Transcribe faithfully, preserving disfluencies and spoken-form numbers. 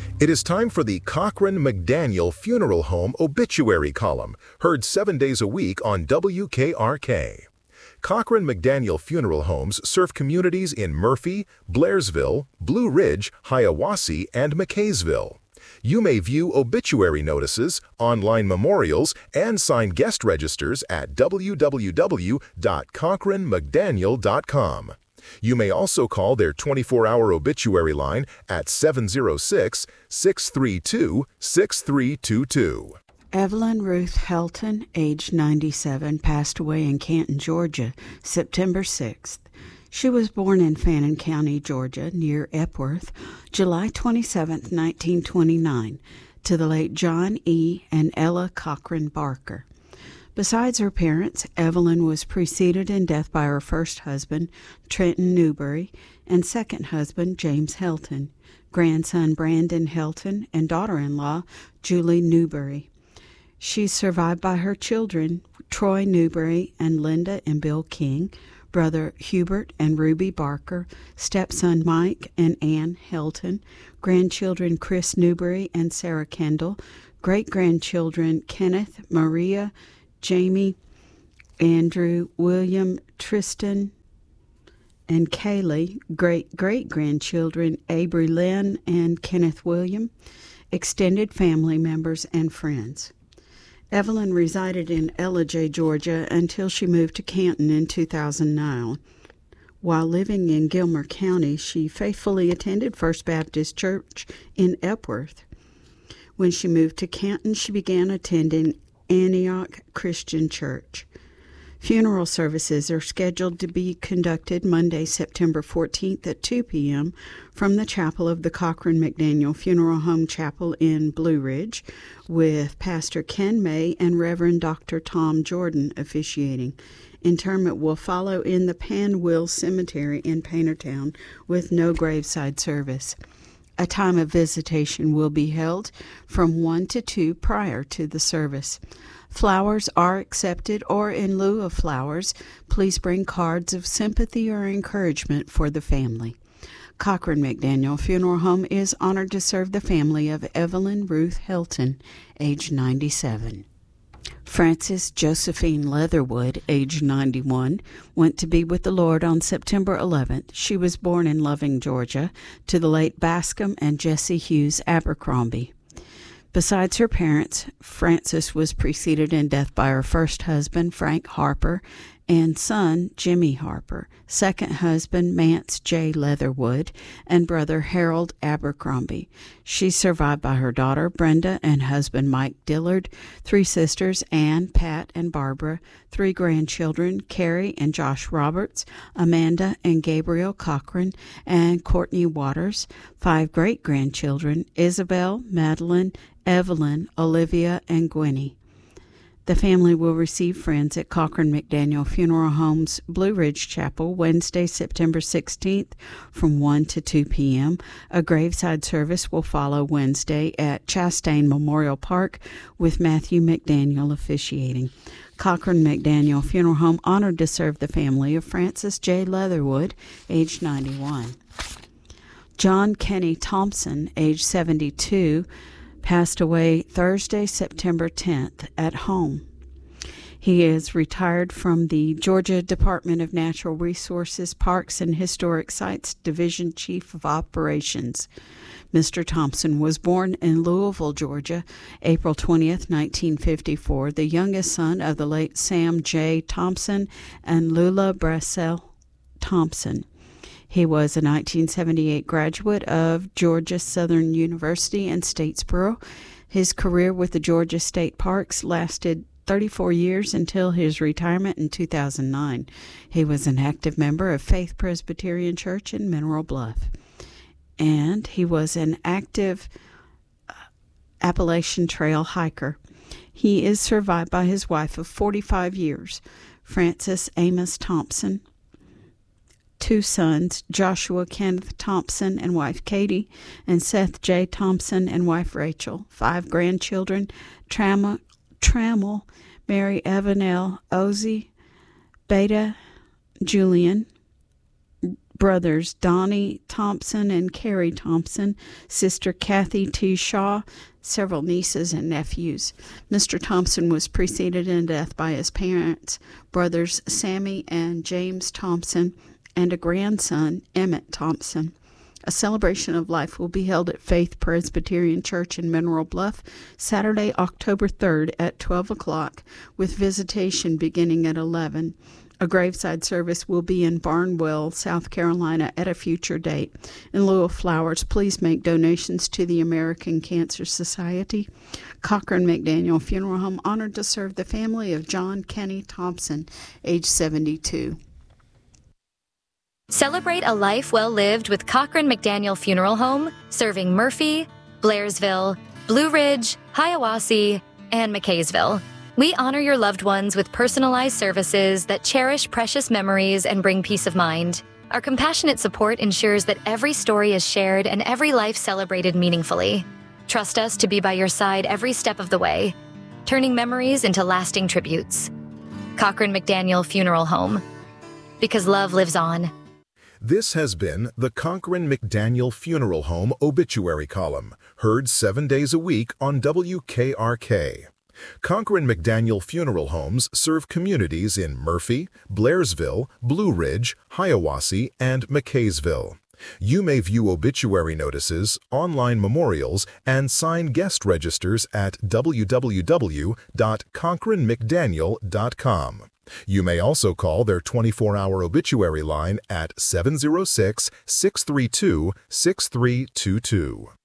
It is time for the Cochran McDaniel Funeral Home Obituary Column, heard seven days a week on W K R K. Cochran McDaniel Funeral Homes serve communities in Murphy, Blairsville, Blue Ridge, Hiawassee, and McKaysville. You may view obituary notices, online memorials, and sign guest registers at w w w dot cochran mcdaniel dot com. You may also call their twenty-four hour obituary line at seven zero six, six three two, six three two two. Evelyn Ruth Helton, age ninety-seven, passed away in Canton, Georgia, September sixth. She was born in Fannin County, Georgia, near Epworth, July twenty-seventh, nineteen twenty-nine, to the late John E. and Ella Cochran Barker. Besides her parents, Evelyn was preceded in death by her first husband, Trenton Newberry, and second husband, James Helton, grandson Brandon Helton, and daughter-in-law, Julie Newberry. She's survived by her children, Troy Newberry and Linda and Bill King, brother Hubert and Ruby Barker, stepson Mike and Ann Helton, grandchildren Chris Newberry and Sarah Kendall, great-grandchildren Kenneth, Maria, Jamie, Andrew, William, Tristan, and Kaylee, great-great-grandchildren Avery Lynn and Kenneth William, extended family members and friends. Evelyn resided in Ellijay, Georgia, until she moved to Canton in two thousand nine. While living in Gilmer County, she faithfully attended First Baptist Church in Epworth. When she moved to Canton, she began attending Antioch Christian Church. Funeral services are scheduled to be conducted Monday, September fourteenth at two p.m. from the chapel of the Cochran McDaniel Funeral Home Chapel in Blue Ridge, with Pastor Ken May and Reverend Doctor Tom Jordan officiating. Interment will follow in the Panwill Cemetery in Paintertown with no graveside service. A time of visitation will be held from one to two prior to the service. Flowers are accepted, or in lieu of flowers, please bring cards of sympathy or encouragement for the family. Cochran McDaniel Funeral Home is honored to serve the family of Evelyn Ruth Helton, age ninety-seven. Frances Josephine Leatherwood, age ninety-one, went to be with the Lord on September eleventh. She was born in Loving, Georgia, to the late Bascom and Jessie Hughes Abercrombie. Besides her parents, Frances was preceded in death by her first husband, Frank Harper, and son, Jimmy Harper, second husband, Mance J. Leatherwood, and brother, Harold Abercrombie. She's survived by her daughter, Brenda, and husband, Mike Dillard, three sisters, Ann, Pat, and Barbara, three grandchildren, Carrie and Josh Roberts, Amanda and Gabriel Cochran, and Courtney Waters, five great-grandchildren, Isabel, Madeline, Evelyn, Olivia, and Gwenny. The family will receive friends at Cochran McDaniel Funeral Home's Blue Ridge Chapel Wednesday, September sixteenth from one to two p.m. A graveside service will follow Wednesday at Chastain Memorial Park with Matthew McDaniel officiating. Cochran McDaniel Funeral Home honored to serve the family of Frances J. Leatherwood, age ninety-one. John Kenny Thompson, age seventy-two, passed away Thursday, September tenth, at home. He is retired from the Georgia Department of Natural Resources, Parks, and Historic Sites Division Chief of Operations. Mister Thompson was born in Louisville, Georgia, April twentieth, nineteen fifty-four, the youngest son of the late Sam J. Thompson and Lula Brassel Thompson. He was a nineteen seventy-eight graduate of Georgia Southern University in Statesboro. His career with the Georgia State Parks lasted thirty-four years until his retirement in two thousand nine. He was an active member of Faith Presbyterian Church in Mineral Bluff. And he was an active Appalachian Trail hiker. He is survived by his wife of forty-five years, Frances Amos Thompson, two sons, Joshua Kenneth Thompson and wife Katie, and Seth J. Thompson and wife Rachel, five grandchildren, Trammell, Trammell Mary Evanel, Ozzie, Beta, Julian, brothers Donnie Thompson and Carrie Thompson, sister Kathy T. Shaw, several nieces and nephews. Mister Thompson was preceded in death by his parents, brothers Sammy and James Thompson, and a grandson, Emmett Thompson. A celebration of life will be held at Faith Presbyterian Church in Mineral Bluff, Saturday, October third at twelve o'clock, with visitation beginning at eleven. A graveside service will be in Barnwell, South Carolina, at a future date. In lieu of flowers, please make donations to the American Cancer Society. Cochran McDaniel Funeral Home, honored to serve the family of John Kenny Thompson, age seventy-two. Celebrate a life well lived with Cochran McDaniel Funeral Home, serving Murphy, Blairsville, Blue Ridge, Hiawassee, and McKaysville. We honor your loved ones with personalized services that cherish precious memories and bring peace of mind. Our compassionate support ensures that every story is shared and every life celebrated meaningfully. Trust us to be by your side every step of the way, turning memories into lasting tributes. Cochran McDaniel Funeral Home, because love lives on. This has been the Cochran McDaniel Funeral Home obituary column, heard seven days a week on W K R K. Cochran McDaniel Funeral Homes serve communities in Murphy, Blairsville, Blue Ridge, Hiawassee, and McKaysville. You may view obituary notices, online memorials, and sign guest registers at w w w dot cochran mcdaniel dot com. You may also call their twenty-four hour obituary line at seven zero six, six three two, six three two two.